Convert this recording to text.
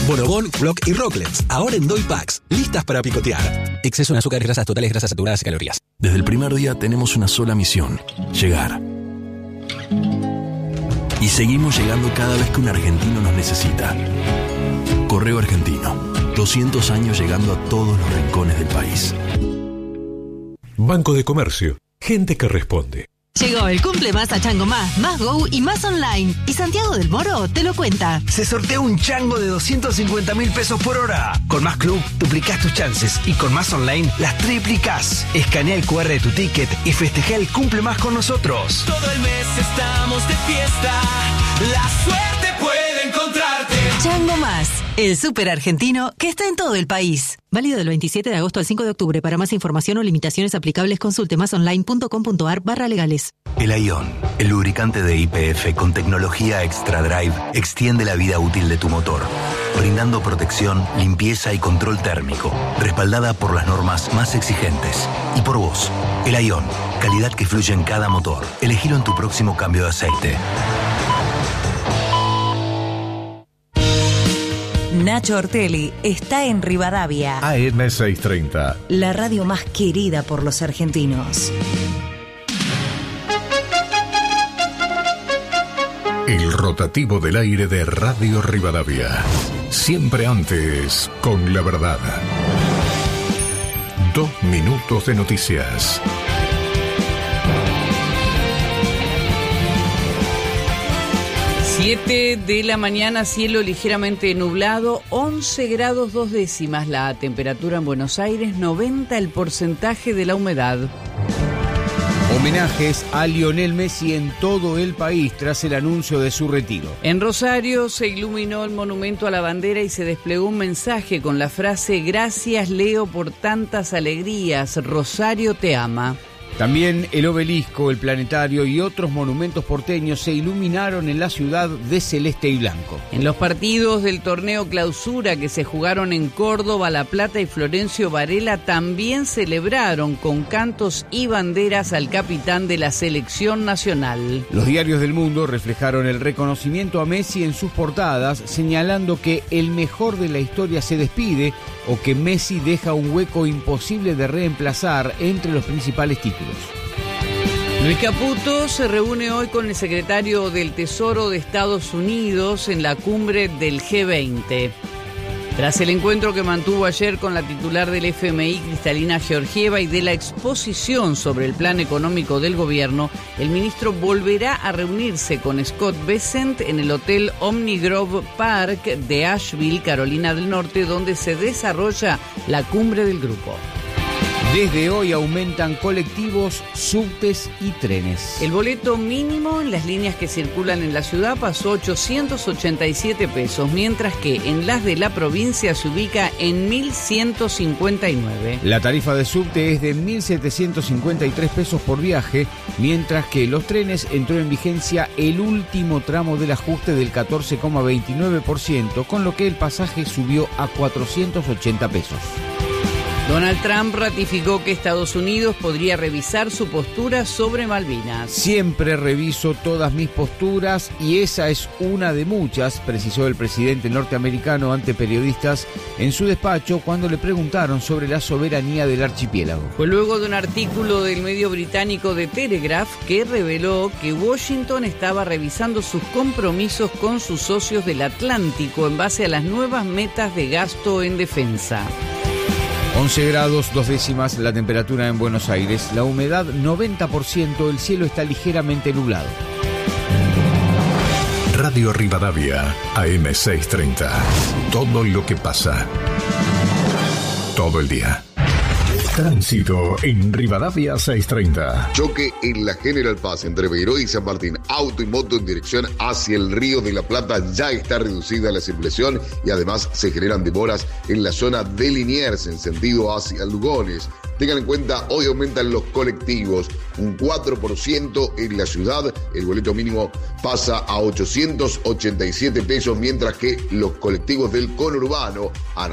Bonobón, Rock y Rocklets, ahora en Doy Packs, listas para picotear. Exceso en azúcar, grasas totales, grasas saturadas y calorías. Desde el primer día tenemos una sola misión: llegar. Y seguimos llegando cada vez que un argentino nos necesita. Correo Argentino, 200 años llegando a todos los rincones del país. Banco de Comercio, gente que responde. Llegó el cumple más a Chango Más Go y más online. Y Santiago del Moro te lo cuenta. Se sortea un chango de 250.000 pesos por hora. Con Más Club duplicás tus chances y con Más Online las triplicás. Escanea el QR de tu ticket y festeja el cumple más con nosotros. Todo el mes estamos de fiesta. La suerte puede encontrarte. Chango Más, el súper argentino que está en todo el país. Válido del 27 de agosto al 5 de octubre. Para más información o limitaciones aplicables, consulte masonline.com.ar/legales. El Aion, el lubricante de YPF con tecnología Extra Drive, extiende la vida útil de tu motor, brindando protección, limpieza y control térmico, respaldada por las normas más exigentes. Y por vos, el Aion, calidad que fluye en cada motor. Elegilo en tu próximo cambio de aceite. Nacho Ortelli está en Rivadavia. AM630. La radio más querida por los argentinos. El rotativo del aire de Radio Rivadavia. Siempre antes, con la verdad. 2 minutos de noticias. 7 de la mañana, cielo ligeramente nublado, 11 grados 2 décimas la temperatura en Buenos Aires, 90 el porcentaje de la humedad. Homenajes a Lionel Messi en todo el país tras el anuncio de su retiro. En Rosario se iluminó el monumento a la bandera y se desplegó un mensaje con la frase: "Gracias, Leo, por tantas alegrías, Rosario te ama". También el obelisco, el planetario y otros monumentos porteños se iluminaron en la ciudad de celeste y blanco. En los partidos del torneo Clausura que se jugaron en Córdoba, La Plata y Florencio Varela también celebraron con cantos y banderas al capitán de la selección nacional. Los diarios del mundo reflejaron el reconocimiento a Messi en sus portadas, señalando que el mejor de la historia se despide o que Messi deja un hueco imposible de reemplazar entre los principales títulos. Luis Caputo se reúne hoy con el secretario del Tesoro de Estados Unidos en la cumbre del G20. Tras el encuentro que mantuvo ayer con la titular del FMI, Cristalina Georgieva, y de la exposición sobre el plan económico del gobierno, el ministro volverá a reunirse con Scott Bessent en el Hotel Omni Grove Park de Asheville, Carolina del Norte, donde se desarrolla la cumbre del grupo. Desde hoy aumentan colectivos, subtes y trenes. El boleto mínimo en las líneas que circulan en la ciudad pasó 887 pesos, mientras que en las de la provincia se ubica en 1.159. La tarifa de subte es de 1.753 pesos por viaje, mientras que los trenes entró en vigencia el último tramo del ajuste del 14,29%, con lo que el pasaje subió a 480 pesos. Donald Trump ratificó que Estados Unidos podría revisar su postura sobre Malvinas. Siempre reviso todas mis posturas y esa es una de muchas, precisó el presidente norteamericano ante periodistas en su despacho cuando le preguntaron sobre la soberanía del archipiélago. Fue luego de un artículo del medio británico The Telegraph que reveló que Washington estaba revisando sus compromisos con sus socios del Atlántico en base a las nuevas metas de gasto en defensa. 11 grados 2 décimas la temperatura en Buenos Aires, la humedad 90%, el cielo está ligeramente nublado. Radio Rivadavia, AM630. Todo lo que pasa. Todo el día. Tránsito en Rivadavia 630. Choque en la General Paz entre Beiró y San Martín. Auto y moto en dirección hacia el Río de la Plata. Ya está reducida la circulación y además se generan demoras en la zona de Liniers en sentido hacia Lugones. Tengan en cuenta, hoy aumentan los colectivos, un 4% en la ciudad. El boleto mínimo pasa a 887 pesos, mientras que los colectivos del conurbano